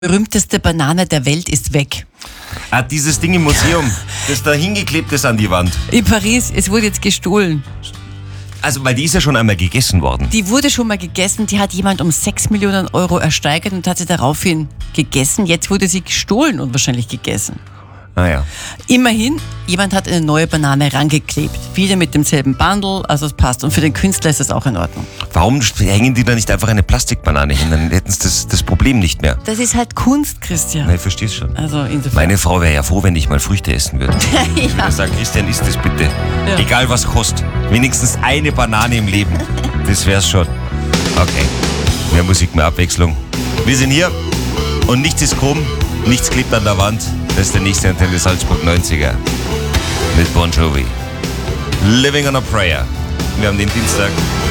berühmteste Banane der Welt ist weg. Ah, dieses Ding im Museum, das da hingeklebt ist an die Wand. In Paris, es wurde jetzt gestohlen. Also, weil die ist ja schon einmal gegessen worden. Die wurde schon mal gegessen, die hat jemand um 6 Millionen Euro ersteigert und hat sie daraufhin gegessen. Jetzt wurde sie gestohlen und wahrscheinlich gegessen. Ah ja. Immerhin, jemand hat eine neue Banane rangeklebt. Wieder mit demselben Bundle, also es passt. Und für den Künstler ist das auch in Ordnung. Warum hängen die da nicht einfach eine Plastikbanane hin? Dann hätten sie das Problem nicht mehr. Das ist halt Kunst, Christian. Na, ich verstehe es schon. Also insofern. Meine Frau wäre ja froh, wenn ich mal Früchte essen würde. Ich würde Ja. sagen, Christian, isst das bitte. Ja. Egal was kostet. Wenigstens eine Banane im Leben. Das wär's schon. Okay. Mehr Musik, mehr Abwechslung. Wir sind hier und nichts ist krumm, nichts klebt an der Wand. Das ist der nächste Antenne Salzburg 90er mit Bon Jovi. Living on a Prayer. Wir haben den Dienstag.